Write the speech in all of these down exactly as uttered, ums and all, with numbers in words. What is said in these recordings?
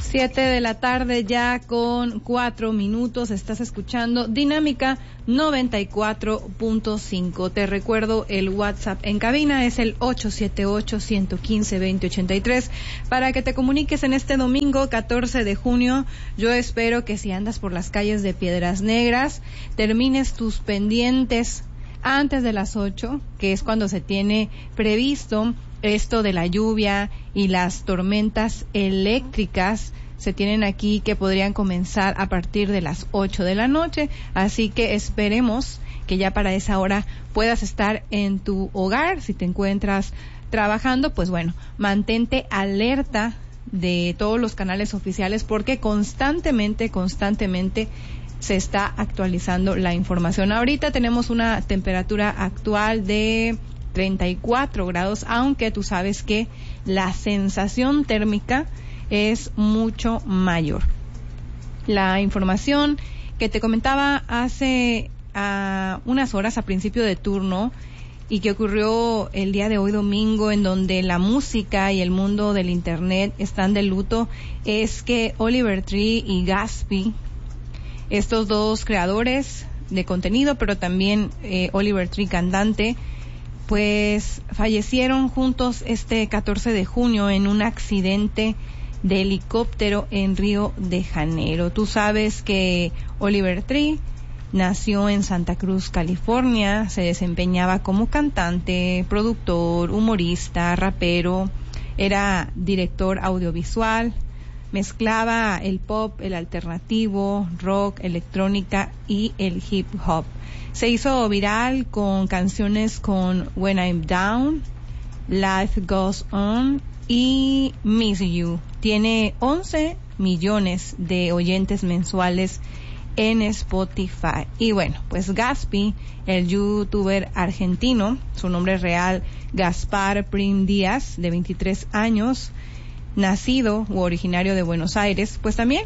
Siete de la tarde ya con cuatro minutos. Estás escuchando Dinámica noventa y cuatro punto cinco. Te recuerdo el WhatsApp en cabina es el ocho siete ocho, uno uno cinco, dos cero ocho tres para que te comuniques en este domingo catorce de junio. Yo espero que si andas por las calles de Piedras Negras termines tus pendientes antes de las ocho, que es cuando se tiene previsto esto de la lluvia y las tormentas eléctricas. Se tienen aquí que podrían comenzar a partir de las ocho de la noche, así que esperemos que ya para esa hora puedas estar en tu hogar. Si te encuentras trabajando, pues bueno, mantente alerta de todos los canales oficiales porque constantemente, constantemente se está actualizando la información. Ahorita tenemos una temperatura actual de treinta y cuatro grados, aunque tú sabes que la sensación térmica es mucho mayor. La información que te comentaba hace uh, unas horas a principio de turno y que ocurrió el día de hoy domingo, en donde la música y el mundo del internet están de luto, es que Oliver Tree y Gatsby, estos dos creadores de contenido, pero también eh, Oliver Tree cantante, pues fallecieron juntos este catorce de junio en un accidente de helicóptero en Río de Janeiro. Tú sabes que Oliver Tree nació en Santa Cruz, California, se desempeñaba como cantante, productor, humorista, rapero, era director audiovisual, mezclaba el pop, el alternativo, rock, electrónica y el hip hop. Se hizo viral con canciones con When I'm Down, Life Goes On y Miss You. Tiene once millones de oyentes mensuales en Spotify. Y bueno, pues Gatsby, el youtuber argentino, su nombre real Gaspar Prim Díaz, de veintitrés años, nacido u originario de Buenos Aires, pues también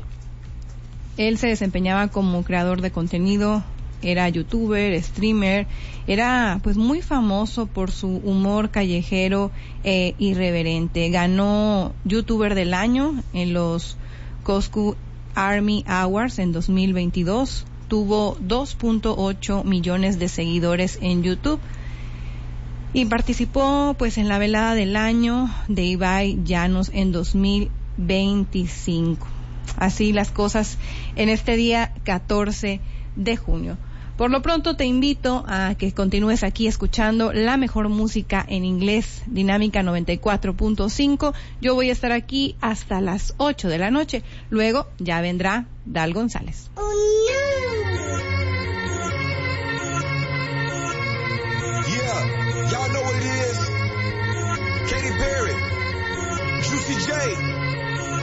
él se desempeñaba como creador de contenido, era youtuber, streamer, era pues muy famoso por su humor callejero e irreverente. Ganó youtuber del año en los Coscu Army Awards en dos mil veintidós, tuvo dos punto ocho millones de seguidores en YouTube y participó pues en la velada del año de Ibai Llanos en dos mil veinticinco. Así las cosas en este día catorce de junio. Por lo pronto te invito a que continúes aquí escuchando la mejor música en inglés, Dinámica noventa y cuatro punto cinco. Yo voy a estar aquí hasta las ocho de la noche. Luego ya vendrá Dal González. Oh, no. Yeah, y'all know what it is. Katy Perry, Juicy J.